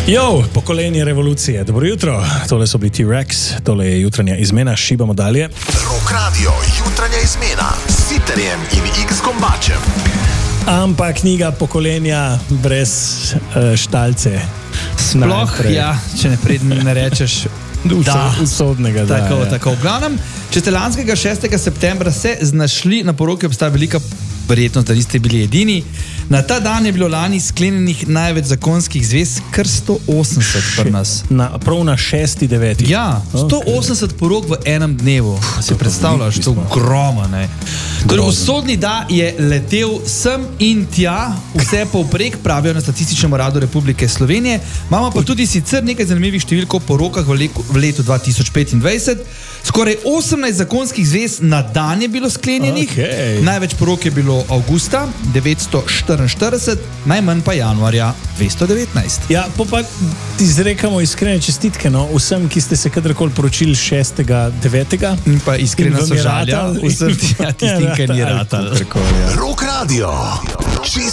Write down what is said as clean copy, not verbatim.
Jo, pokolenje revolucije. Dobro jutro, tole so bili T-Rex, tole je jutranja izmena, šibamo dalje. Rock Radio, jutranja izmena s Siterjem in X-Kombačem. Ampak knjiga pokolenja brez štalce. Sploh, ja, če ne rečeš usodnega. Tako. V glavnem, če ste lanskega 6. septembra se znašli na poroki, obstaja velika verjetnost, da niste bili edini. Na ta dan je bilo lani sklenjenih največ zakonskih zvez, kar 180 pri nas. Prav na 6.9. Ja, 180 porok v enem dnevu. Si predstavljaš, to je ogromno, ne? Torej, usodni da je letel sem in tja, vse povprek, pravijo na Statističnem uradu Republike Slovenije. Imamo pa tudi sicer nekaj zanimivih številk o porokah v letu 2025. Skoraj 18 zakonskih zvez na dan je bilo sklenjenih. Okay. Največ porok je bilo avgusta 944, najmanj pa januarja 219. Ja, pa ti izrekamo iskrene čestitke, no, vsem, ki ste se kadarkoli poročili 6.9. In pa iskrena sožalja vsem tistim, ki ni ratal. Rock Radio, čist